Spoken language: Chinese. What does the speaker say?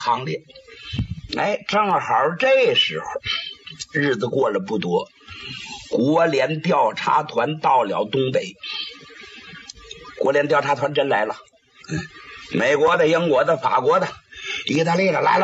行列。哎，正好这时候，日子过了不多，国联调查团到了东北。国联调查团真来了，美国的、英国的、法国的、意大利的来了。